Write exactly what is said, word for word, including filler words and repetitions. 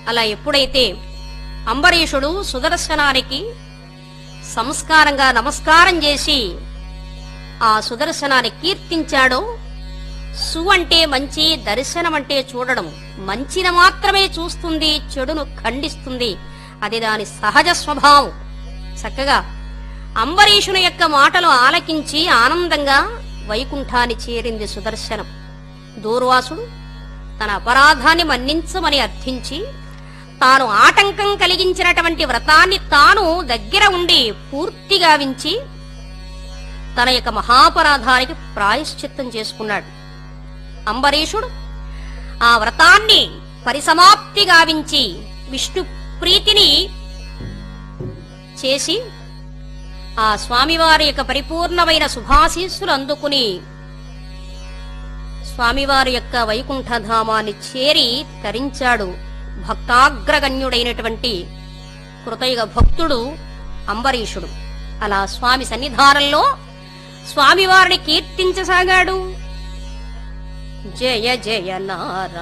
అలా ఎప్పుడైతే అంబరీషుడు సుదర్శనానికి సంస్కారంగా నమస్కారం చేసి ఆ సుదర్శనాన్ని కీర్తించాడో, సు అంటే మంచి, దర్శనం అంటే చూడడం, మంచిని మాత్రమే చూస్తుంది, చెడును ఖండిస్తుంది, అది దాని సహజ స్వభావం. చక్కగా అంబరీషుని యొక్క మాటలు ఆలకించి ఆనందంగా వైకుంఠాన్ని చేరింది సుదర్శనం. దూర్వాసుడు తన అపరాధాన్ని మన్నించమని అర్థించి తాను ఆటంకం కలిగించినటువంటి వ్రతాన్ని తాను దగ్గర ఉండి పూర్తిగా వించి తన యొక్క మహాపరాధానికి ప్రాయశ్చిత్తం చేసుకున్నాడు. అంబరీషుడు ఆ వ్రతాన్ని పరిసమాప్తి గావించి విష్ణు ప్రీతిని చేసి ఆ స్వామివారి యొక్క పరిపూర్ణమైన శుభాశీస్సులు అందుకుని స్వామివారి యొక్క వైకుంఠధామాన్ని చేరి తరించాడు. భక్తాగ్రగణ్యుడైనటువంటి కృతయుగ భక్తుడు అంబరీషుడు. అలా స్వామి సన్నిధానంలో స్వామివారిని కీర్తించసాగాడు. జయ జయ నారాయణ